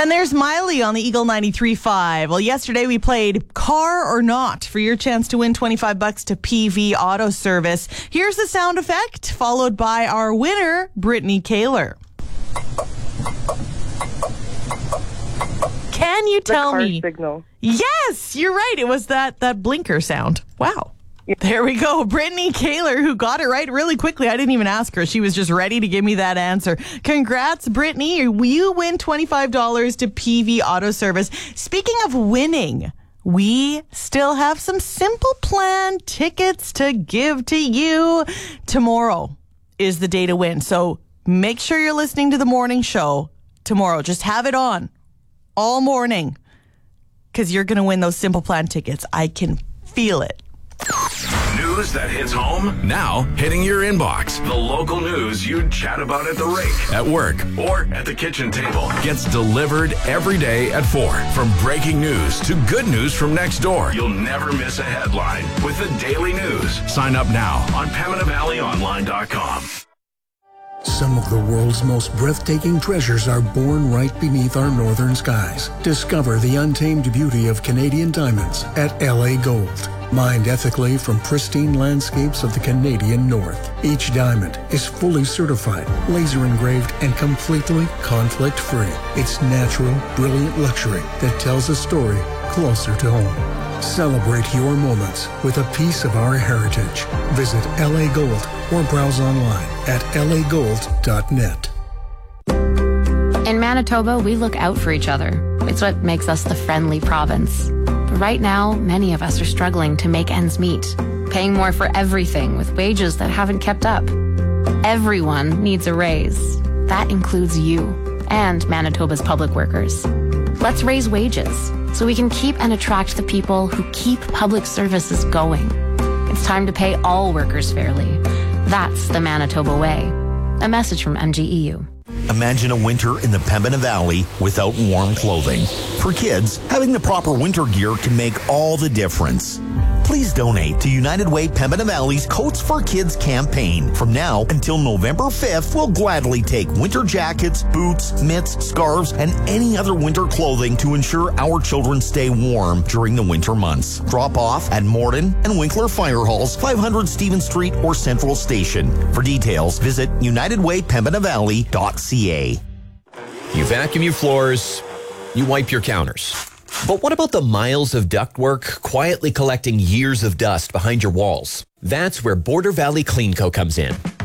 And there's Miley on the Eagle 93.5. Well, yesterday we played Car or Not for your chance to win $25 to PV Auto Service. Here's the sound effect, followed by our winner, Brittany Kaler. Can you tell me? Signal. Yes, you're right. It was that blinker sound. Wow. There we go. Brittany Kaler, who got it right really quickly. I didn't even ask her. She was just ready to give me that answer. Congrats, Brittany. You win $25 to PV Auto Service. Speaking of winning, we still have some Simple Plan tickets to give to you. Tomorrow is the day to win. So make sure you're listening to the morning show tomorrow. Just have it on all morning because you're going to win those Simple Plan tickets. I can feel it. News that hits home, now hitting your inbox. The local news you'd chat about at the rink, at work, or at the kitchen table gets delivered every day at 4. From breaking news to good news from next door, you'll never miss a headline with the Daily News. Sign up now on PembinaValleyOnline.com. Some of the world's most breathtaking treasures are born right beneath our northern skies. Discover the untamed beauty of Canadian diamonds at LA Gold. Mined ethically from pristine landscapes of the Canadian North. Each diamond is fully certified, laser engraved, and completely conflict-free. It's natural, brilliant luxury that tells a story closer to home. Celebrate your moments with a piece of our heritage. Visit LA Gold or browse online at lagold.net. In Manitoba, we look out for each other. It's what makes us the friendly province. But right now, many of us are struggling to make ends meet, paying more for everything with wages that haven't kept up. Everyone needs a raise. That includes you and Manitoba's public workers. Let's raise wages so we can keep and attract the people who keep public services going. It's time to pay all workers fairly. That's the Manitoba way. A message from MGEU. Imagine a winter in the Pembina Valley without warm clothing. For kids, having the proper winter gear can make all the difference. Please donate to United Way Pembina Valley's Coats for Kids campaign. From now until November 5th, we'll gladly take winter jackets, boots, mitts, scarves, and any other winter clothing to ensure our children stay warm during the winter months. Drop off at Morden and Winkler Fire Halls, 500 Stephen Street or Central Station. For details, visit unitedwaypembinavalley.ca. You vacuum your floors, you wipe your counters. But what about the miles of ductwork quietly collecting years of dust behind your walls? That's where Border Valley Clean Co. comes in.